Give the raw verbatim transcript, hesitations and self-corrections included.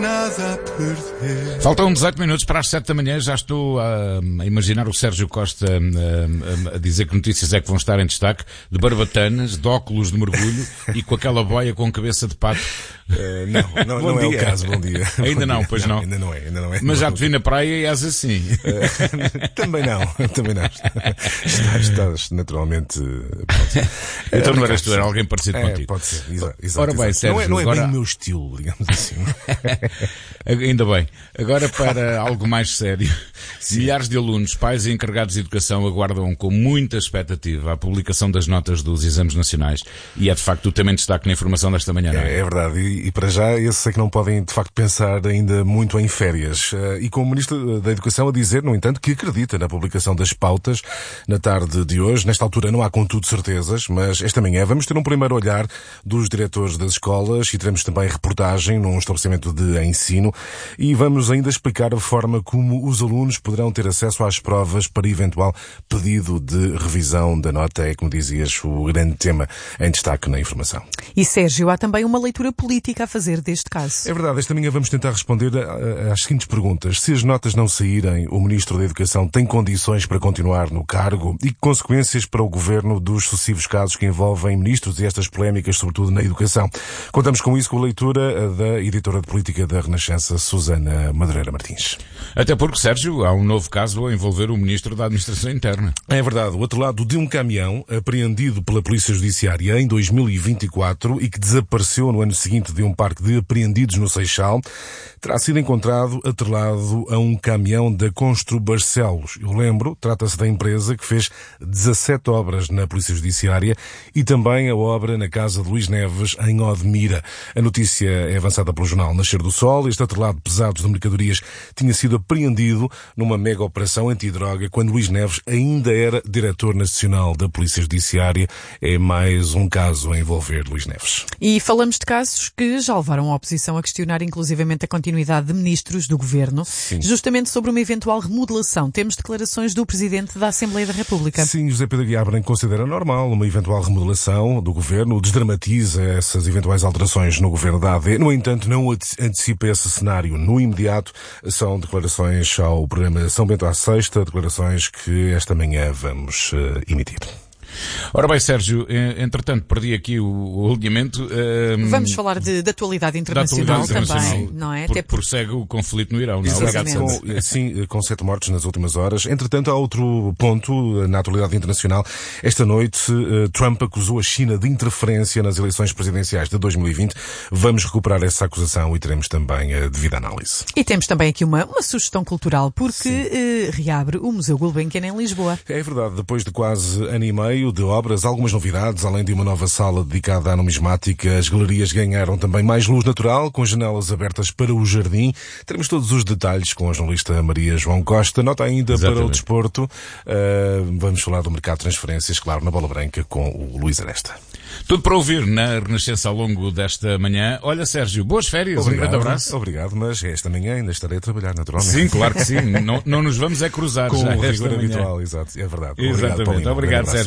nada a perder. Faltam dezoito minutos para as sete da manhã. Já estou a, a imaginar o Sérgio Costa a, a, a dizer que notícias é que vão estar em destaque, de barbatanas, de óculos de mergulho e com aquela boia com cabeça de pato. Uh, não, não, não é o caso. Bom dia. Ainda Bom não, dia. pois não. não. Ainda não é, ainda não é. Mas já te vi na praia e és assim. Uh, também não, também não. Estás, estás naturalmente. Pronto. Então não eras tu, era alguém parecido é, contigo. Pode ser, exato. exato Ora bem, exato. Sérgio, não é, não é agora... bem o meu estilo, digamos assim. Ainda bem. Agora para algo mais sério. Sim. Milhares de alunos, pais e encarregados de educação aguardam com muita expectativa a publicação das notas dos exames nacionais e é de facto o tema em destaque na informação desta manhã, não é? É, é verdade. E, e para já, esses é que não podem de facto pensar ainda muito em férias. E com o Ministro da Educação a dizer, no entanto, que acredita na publicação das pautas na tarde de hoje. Nesta altura não há contudo certezas, mas esta manhã vamos ter um primeiro olhar dos diretores das escolas e teremos também reportagem num estabelecimento de ensino e vamos ainda explicar a forma como os alunos poderão ter acesso às provas para eventual pedido de revisão da nota. É, como dizias, o grande tema em destaque na informação. E Sérgio, há também uma leitura política a fazer deste caso. É verdade, esta manhã vamos tentar responder às seguintes perguntas. Se as notas não saírem, o Ministro da Educação tem condições para continuar no cargo e que consequências para o Governo dos sucessivos casos que envolvem ministros e estas polémicas, sobretudo na educação. Contamos com isso com a leitura da editora de política da Renascença, Susana Madureira Martins. Até porque, Sérgio, há um novo caso a envolver o Ministro da Administração Interna. É verdade, o outro lado de um caminhão apreendido pela Polícia Judiciária em dois mil e vinte e quatro e que desapareceu no ano seguinte de um parque de apreendidos no Seixal, terá sido encontrado atrelado a um caminhão da Constru Barcelos. Eu lembro, trata-se da empresa que fez dezassete obras na Polícia Judiciária e também a obra na casa de Luís Neves, em Odmira. A notícia é avançada pelo jornal Nascer do Sol. Este atrelado pesado de mercadorias tinha sido apreendido numa mega operação antidroga quando Luís Neves ainda era diretor nacional da Polícia Judiciária. É mais um caso a envolver Luís Neves. E falamos de casos que já levaram a oposição a questionar inclusivamente a continuidade de ministros do Governo, Sim. justamente sobre uma eventual remodelação. Temos declarações do Presidente da Assembleia da República. Sim, José Pedro Guiar Branco considera normal uma eventual remodelação do Governo, desdramatiza essas eventuais alterações no Governo da A D. No entanto, não antecipa esse cenário no imediato. São declarações ao programa São Bento à Sexta, declarações que esta manhã vamos uh, emitir. Ora bem, Sérgio, entretanto perdi aqui o, o alinhamento. Um, Vamos falar de, de atualidade internacional, atualidade também, internacional, não é? Por, Até por... Prossegue o conflito no Irão, não é? Obrigado, com, sim, com sete mortos nas últimas horas. Entretanto, há outro ponto na atualidade internacional. Esta noite, Trump acusou a China de interferência nas eleições presidenciais de dois mil e vinte. Vamos recuperar essa acusação e teremos também a devida análise. E temos também aqui uma, uma sugestão cultural, porque eh, reabre o Museu Gulbenkian em Lisboa. É verdade, depois de quase ano e meio de obras, algumas novidades, além de uma nova sala dedicada à numismática, as galerias ganharam também mais luz natural, com janelas abertas para o jardim. Teremos todos os detalhes com a jornalista Maria João Costa. Nota ainda Exatamente. Para o desporto. Uh, vamos falar do mercado de transferências, claro, na Bola Branca, com o Luís Aresta. Tudo para ouvir na Renascença ao longo desta manhã. Olha, Sérgio, boas férias, obrigado, um grande abraço. Obrigado, mas esta manhã ainda estarei a trabalhar, naturalmente. Sim, claro que sim. não, não nos vamos é cruzar com já o rigor esta manhã. habitual, exato, é verdade. Exatamente. Obrigado, Paulinho. Obrigado, Sérgio.